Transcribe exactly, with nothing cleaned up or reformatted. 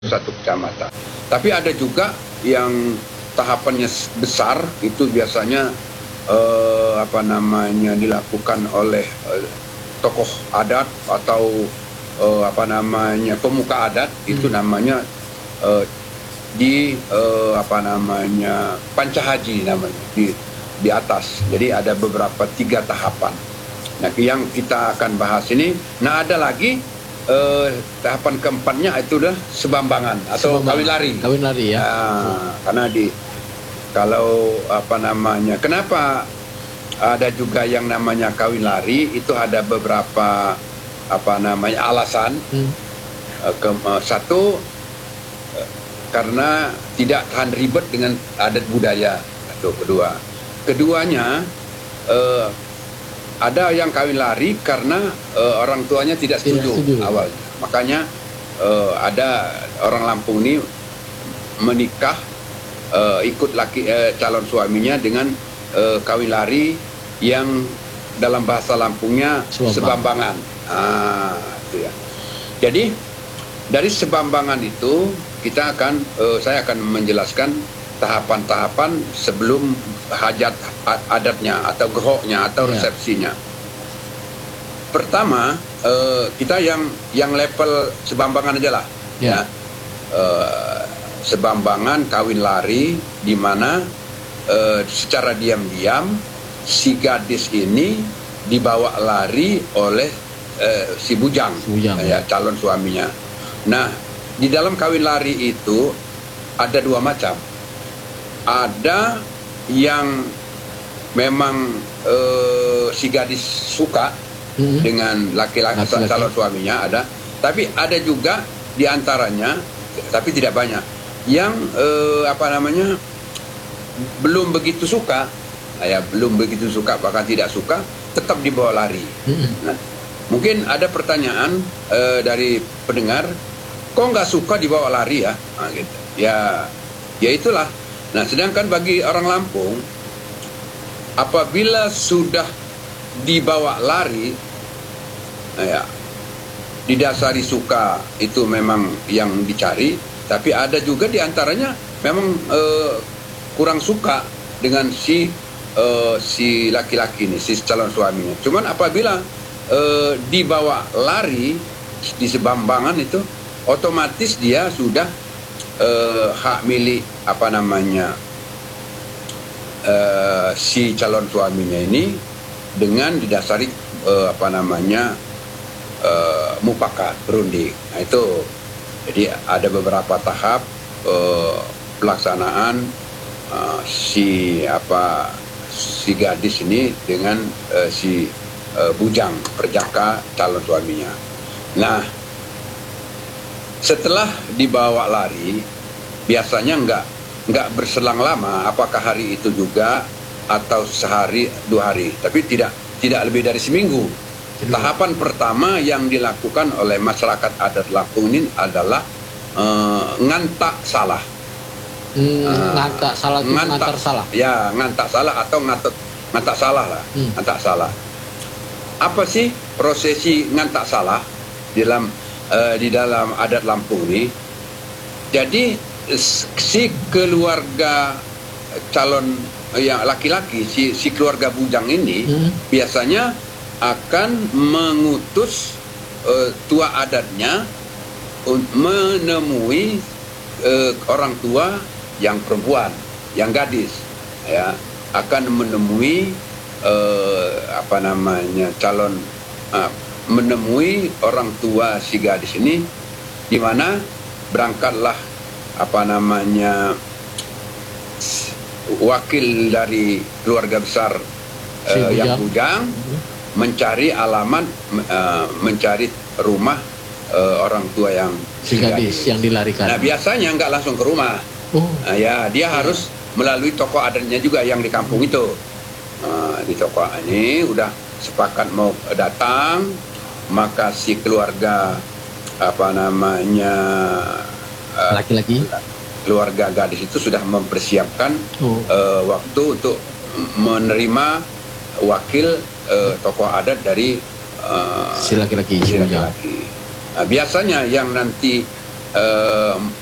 satu kecamatan. Tapi ada juga yang tahapannya besar, itu biasanya eh, apa namanya dilakukan oleh eh, tokoh adat atau eh, apa namanya pemuka adat, hmm. itu namanya eh, di eh, apa namanya pancahaji namanya di di atas. Jadi ada beberapa tiga tahapan. Nah, yang kita akan bahas ini, nah ada lagi eh, tahapan keempatnya itu udah sebambangan atau Sebambang. kawin lari. Kawin lari ya. Nah, karena di kalau apa namanya, kenapa ada juga yang namanya kawin lari, itu ada beberapa apa namanya alasan. Hmm. Eh, ke, eh, satu eh, karena tidak tahan ribet dengan adat budaya. Satu, kedua. Keduanya eh, ada yang kawin lari karena uh, orang tuanya tidak setuju, tidak setuju. awalnya. Makanya uh, ada orang Lampung ini menikah uh, ikut laki uh, calon suaminya dengan uh, kawin lari yang dalam bahasa Lampungnya Sebambang. sebambangan. Ah, itu ya. Jadi dari sebambangan itu kita akan uh, saya akan menjelaskan tahapan-tahapan sebelum hajat adatnya atau geroknya atau ya. resepsinya. Pertama eh, kita yang yang level sebambangan aja lah, ya. ya. Eh, sebambangan kawin lari di mana eh, secara diam-diam si gadis ini dibawa lari oleh eh, si bujang, si bujang ya, calon suaminya. Nah, di dalam kawin lari itu ada dua macam. Ada yang memang uh, si gadis suka mm-hmm. dengan laki-laki calon suaminya, ada. Tapi ada juga diantaranya, tapi tidak banyak, yang uh, apa namanya belum begitu suka, ya belum begitu suka bahkan tidak suka, tetap dibawa lari. Mm-hmm. Nah, mungkin ada pertanyaan uh, dari pendengar, kok nggak suka dibawa lari ya? Nah, gitu. Ya, ya itulah. Nah, sedangkan bagi orang Lampung, apabila sudah dibawa lari, ya, didasari suka itu memang yang dicari, tapi ada juga diantaranya memang eh, kurang suka dengan si eh, si laki-laki ini, si calon suaminya. Cuman apabila eh, dibawa lari di sebambangan itu, otomatis dia sudah Uh, hak milik apa namanya uh, si calon suaminya ini dengan didasari uh, apa namanya uh, mufakat berunding. Nah, itu jadi ada beberapa tahap uh, pelaksanaan uh, si apa si gadis ini dengan uh, si uh, bujang perjaka calon suaminya. Nah, setelah dibawa lari, biasanya enggak enggak berselang lama, apakah hari itu juga atau sehari dua hari, tapi tidak tidak lebih dari seminggu. Jadi, tahapan pertama yang dilakukan oleh masyarakat adat Lampung ini adalah uh, ngantak salah. Hmm, uh, ngantak salah, ngantak ngantar salah. Ya, ngantak salah atau ngatet ngantak salah lah, hmm. ngantak salah. Apa sih prosesi ngantak salah di dalam Uh, di dalam adat Lampung ini? Jadi si keluarga calon yang laki-laki, si, si keluarga bujang ini hmm. biasanya akan mengutus uh, tua adatnya untuk menemui uh, orang tua yang perempuan, yang gadis, ya, akan menemui uh, apa namanya calon uh, menemui orang tua si gadis ini, di mana berangkatlah apa namanya wakil dari keluarga besar si uh, yang bujang mencari alamat, uh, mencari rumah uh, orang tua yang si gadis yang dilarikan. Nah, biasanya nggak langsung ke rumah, oh. uh, ya dia ya. harus melalui tokoh adatnya juga yang di kampung itu. Uh, di tokoh ini udah sepakat mau datang, maka si keluarga apa namanya laki-laki uh, keluarga gadis itu sudah mempersiapkan oh. uh, waktu untuk menerima wakil uh, tokoh adat dari uh, si laki-laki. Si laki-laki. Nah, biasanya yang nanti uh,